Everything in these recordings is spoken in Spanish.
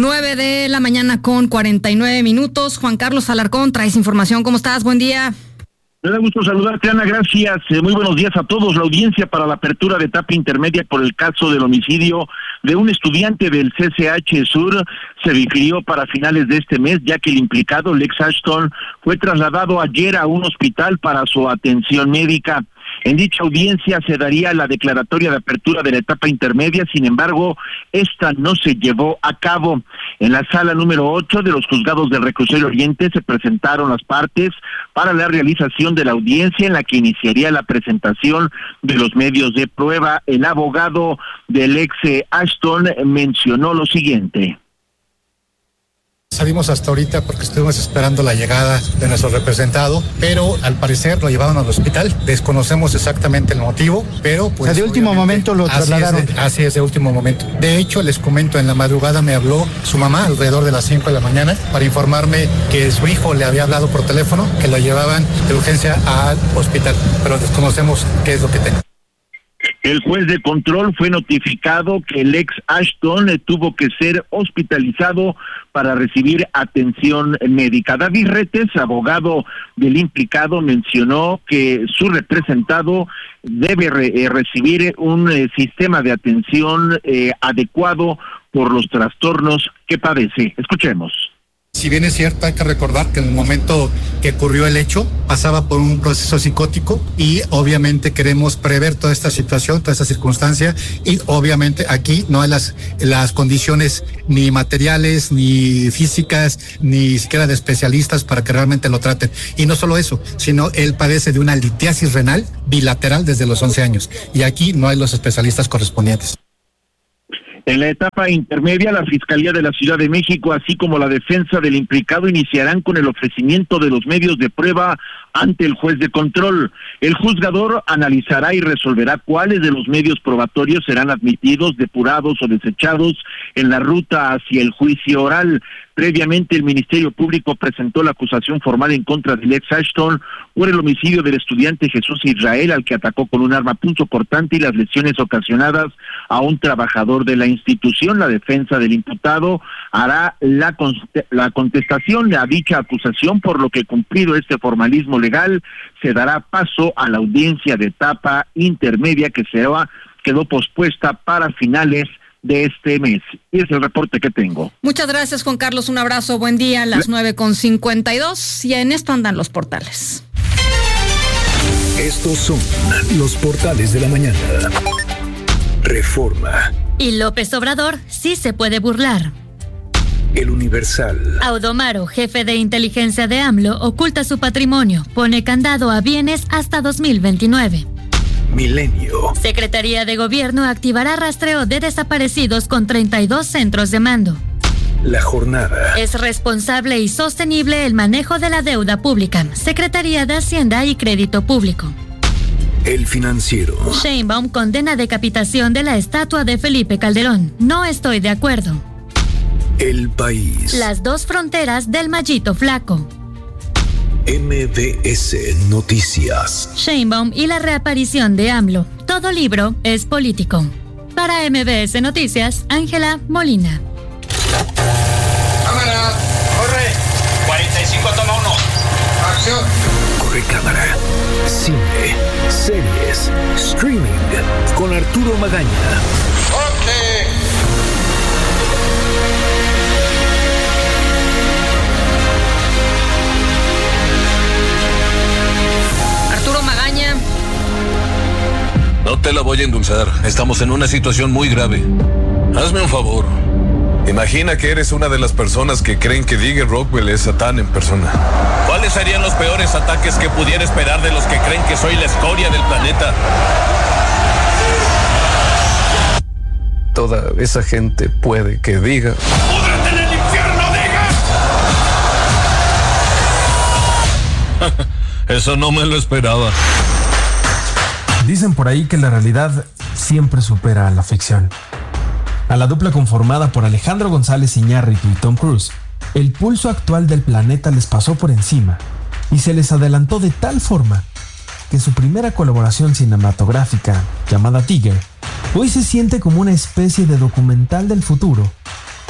9 de la mañana con 49 minutos. Juan Carlos Alarcón, traes información. ¿Cómo estás? Buen día. Me da gusto saludarte, Ana, gracias. Muy buenos días a todos. La audiencia para la apertura de etapa intermedia por el caso del homicidio de un estudiante del CCH Sur se difirió para finales de este mes, ya que el implicado, Lex Ashton, fue trasladado ayer a un hospital para su atención médica. En dicha audiencia se daría la declaratoria de apertura de la etapa intermedia, sin embargo, esta no se llevó a cabo. En la sala número 8 de los juzgados del Reclusorio Oriente se presentaron las partes para la realización de la audiencia, en la que iniciaría la presentación de los medios de prueba. El abogado del ex Ashton mencionó lo siguiente. Salimos hasta ahorita porque estuvimos esperando la llegada de nuestro representado, pero al parecer lo llevaron al hospital. Desconocemos exactamente el motivo, pero pues... O sea, de último momento lo trasladaron. Así es, de último momento. De hecho, les comento, en la madrugada me habló su mamá alrededor de las 5 de la mañana para informarme que su hijo le había hablado por teléfono, que lo llevaban de urgencia al hospital, pero desconocemos qué es lo que tenga. El juez de control fue notificado que el ex Ashton tuvo que ser hospitalizado para recibir atención médica. David Retes, abogado del implicado, mencionó que su representado debe recibir un sistema de atención adecuado por los trastornos que padece. Escuchemos. Si bien es cierto, hay que recordar que en el momento que ocurrió el hecho, pasaba por un proceso psicótico y obviamente queremos prever toda esta situación, toda esta circunstancia, y obviamente aquí no hay las condiciones ni materiales, ni físicas, ni siquiera de especialistas para que realmente lo traten. Y no solo eso, sino él padece de una litiasis renal bilateral desde los 11 años y aquí no hay los especialistas correspondientes. En la etapa intermedia, la Fiscalía de la Ciudad de México, así como la defensa del implicado, iniciarán con el ofrecimiento de los medios de prueba ante el juez de control. El juzgador analizará y resolverá cuáles de los medios probatorios serán admitidos, depurados o desechados en la ruta hacia el juicio oral. Previamente, el Ministerio Público presentó la acusación formal en contra del ex Ashton por el homicidio del estudiante Jesús Israel, al que atacó con un arma punzocortante y las lesiones ocasionadas a un trabajador de la institución. La defensa del imputado hará la contestación a dicha acusación, por lo que, cumplido este formalismo legal, se dará paso a la audiencia de etapa intermedia que quedó pospuesta para finales de este mes. Y es el reporte que tengo. Muchas gracias, Juan Carlos. Un abrazo. Buen día. A las 9:52. Y en esto andan los portales. Estos son los portales de la mañana. Reforma. Y López Obrador sí se puede burlar. El Universal. Audomaro, jefe de inteligencia de AMLO, oculta su patrimonio, pone candado a bienes hasta 2029. Milenio. Secretaría de Gobierno activará rastreo de desaparecidos con 32 centros de mando. La Jornada. Es responsable y sostenible el manejo de la deuda pública. Secretaría de Hacienda y Crédito Público. El Financiero. Sheinbaum condena decapitación de la estatua de Felipe Calderón. No estoy de acuerdo. El País. Las dos fronteras del Mallito Flaco. MBS Noticias. Sheinbaum y la reaparición de AMLO. Todo libro es político. Para MBS Noticias, Ángela Molina. Cámara, corre. 45, toma 1. Acción. Corre cámara. Cine, series, streaming. Con Arturo Magaña. ¡Corte! Arturo Magaña. No te la voy a endulzar. Estamos en una situación muy grave. Hazme un favor. Imagina que eres una de las personas que creen que Digger Rockwell es Satán en persona. ¿Cuáles serían los peores ataques que pudiera esperar de los que creen que soy la escoria del planeta? Toda esa gente puede que diga... ¡Púdrete en el infierno, Digger! Eso no me lo esperaba. Dicen por ahí que la realidad siempre supera a la ficción. A la dupla conformada por Alejandro González Iñárritu y Tom Cruise, el pulso actual del planeta les pasó por encima y se les adelantó de tal forma que su primera colaboración cinematográfica, llamada Tigger, hoy se siente como una especie de documental del futuro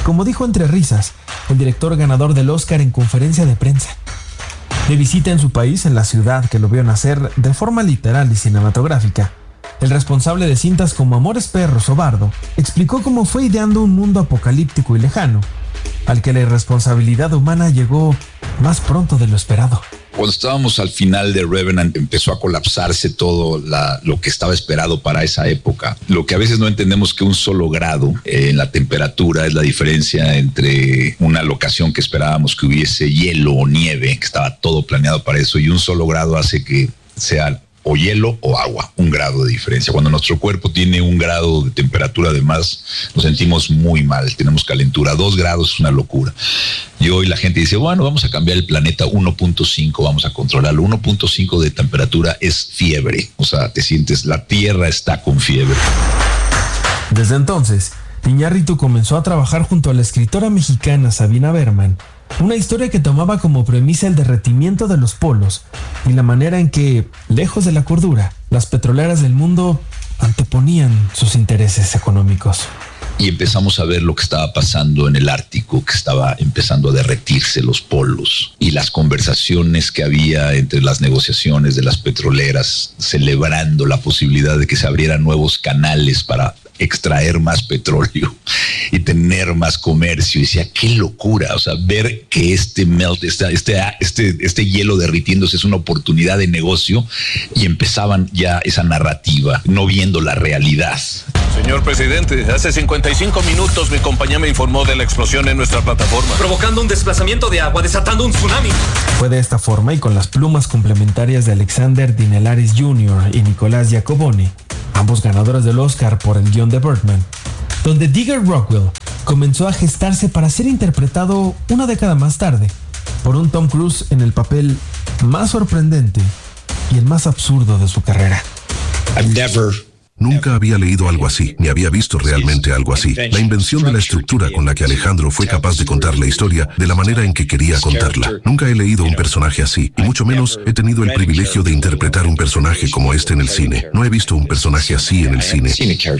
como dijo entre risas el director ganador del Oscar en conferencia de prensa. De visita en su país, en la ciudad que lo vio nacer de forma literal y cinematográfica, el responsable de cintas como Amores Perros o Bardo explicó cómo fue ideando un mundo apocalíptico y lejano, al que la irresponsabilidad humana llegó más pronto de lo esperado. Cuando estábamos al final de Revenant empezó a colapsarse todo lo que estaba esperado para esa época. Lo que a veces no entendemos que un solo grado en la temperatura es la diferencia entre una locación que esperábamos que hubiese hielo o nieve, que estaba todo planeado para eso, y un solo grado hace que sea o hielo o agua, 1 grado de diferencia. Cuando nuestro cuerpo tiene 1 grado de temperatura de más, nos sentimos muy mal, tenemos calentura. 2 grados es una locura. Y hoy la gente dice, bueno, vamos a cambiar el planeta 1.5, vamos a controlarlo. 1.5 de temperatura es fiebre, o sea, te sientes, la Tierra está con fiebre. Desde entonces, Iñárritu comenzó a trabajar junto a la escritora mexicana Sabina Berman, una historia que tomaba como premisa el derretimiento de los polos y la manera en que, lejos de la cordura, las petroleras del mundo anteponían sus intereses económicos. Y empezamos a ver lo que estaba pasando en el Ártico, que estaba empezando a derretirse los polos, y las conversaciones que había entre las negociaciones de las petroleras, celebrando la posibilidad de que se abrieran nuevos canales para extraer más petróleo y tener más comercio. Y decía, qué locura, o sea, ver que este hielo derritiéndose es una oportunidad de negocio, y empezaban ya esa narrativa, no viendo la realidad. Señor presidente, hace 55 minutos mi compañía me informó de la explosión en nuestra plataforma, provocando un desplazamiento de agua, desatando un tsunami. Fue de esta forma, y con las plumas complementarias de Alexander Dinelaris Jr. y Nicolás Giacobone, ambos ganadores del Oscar por el guión de Birdman, donde Digger Rockwell comenzó a gestarse para ser interpretado una década más tarde por un Tom Cruise en el papel más sorprendente y el más absurdo de su carrera. Nunca había leído algo así, ni había visto realmente algo así. La invención de la estructura con la que Alejandro fue capaz de contar la historia de la manera en que quería contarla. Nunca he leído un personaje así, y mucho menos he tenido el privilegio de interpretar un personaje como este en el cine. No he visto un personaje así en el cine.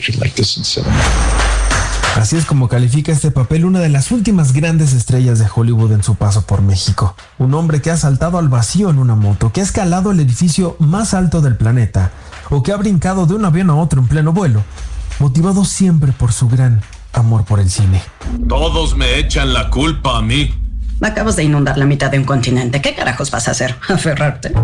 Así es como califica este papel una de las últimas grandes estrellas de Hollywood en su paso por México. Un hombre que ha saltado al vacío en una moto, que ha escalado el edificio más alto del planeta, o que ha brincado de un avión a otro en pleno vuelo, motivado siempre por su gran amor por el cine. Todos me echan la culpa a mí. Acabas de inundar la mitad de un continente. ¿Qué carajos vas a hacer? ¿Aferrarte?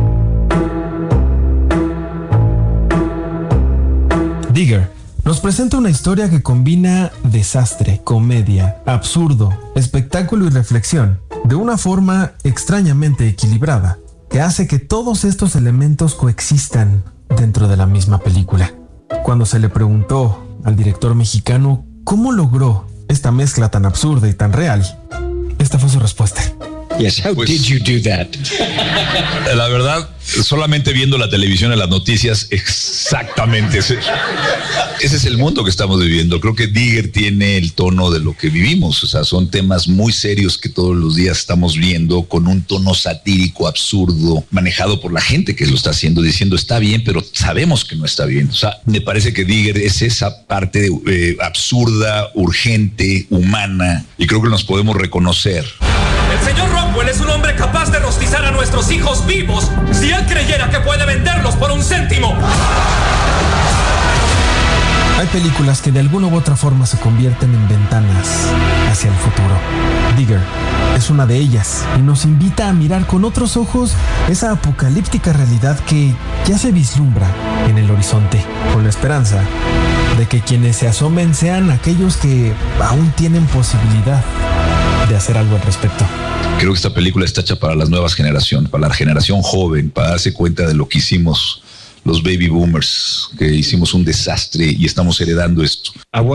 Digger nos presenta una historia que combina desastre, comedia, absurdo, espectáculo y reflexión de una forma extrañamente equilibrada, que hace que todos estos elementos coexistan dentro de la misma película. Cuando se le preguntó al director mexicano cómo logró esta mezcla tan absurda y tan real, esta fue su respuesta. Yes, how did you do that? La verdad, solamente viendo la televisión en las noticias, exactamente. Ese es el mundo que estamos viviendo. Creo que Digger tiene el tono de lo que vivimos. O sea, son temas muy serios que todos los días estamos viendo, con un tono satírico, absurdo, manejado por la gente que lo está haciendo, diciendo está bien, pero sabemos que no está bien. O sea, me parece que Digger es esa parte absurda, urgente, humana, y creo que nos podemos reconocer. El señor Rockwell es un hombre capaz de rostizar a nuestros hijos vivos si él creyera que puede venderlos por 1 céntimo. Hay películas que de alguna u otra forma se convierten en ventanas hacia el futuro. Digger es una de ellas y nos invita a mirar con otros ojos esa apocalíptica realidad que ya se vislumbra en el horizonte, con la esperanza de que quienes se asomen sean aquellos que aún tienen posibilidad de hacer algo al respecto. Creo que esta película está hecha para las nuevas generaciones, para la generación joven, para darse cuenta de lo que hicimos los baby boomers, que hicimos un desastre y estamos heredando esto.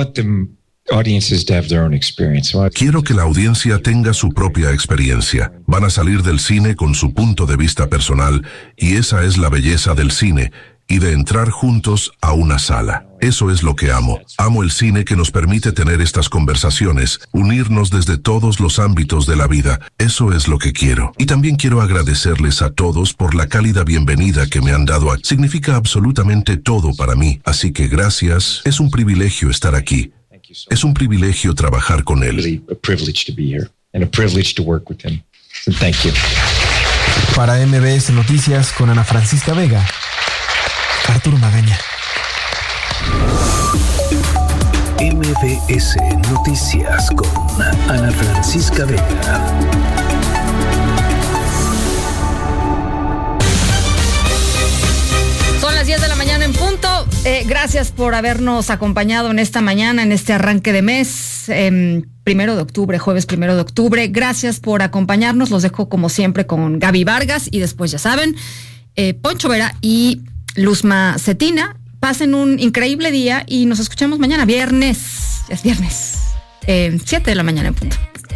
Quiero que la audiencia tenga su propia experiencia. Van a salir del cine con su punto de vista personal, y esa es la belleza del cine, y de entrar juntos a una sala. Eso es lo que amo. Amo el cine que nos permite tener estas conversaciones, unirnos desde todos los ámbitos de la vida. Eso es lo que quiero. Y también quiero agradecerles a todos por la cálida bienvenida que me han dado. Significa absolutamente todo para mí. Así que gracias. Es un privilegio estar aquí. Es un privilegio trabajar con él. Para MBS Noticias con Ana Francisca Vega, Arturo Magaña. MBS Noticias con Ana Francisca Vega. Son las 10 de la mañana en punto. Gracias por habernos acompañado en esta mañana, en este arranque de mes, 1 de octubre, jueves 1 de octubre. Gracias por acompañarnos. Los dejo como siempre con Gaby Vargas y después, ya saben, Poncho Vera y Luzma Cetina. Pasen un increíble día y nos escuchamos mañana, viernes. Es viernes, 7 de la mañana en punto.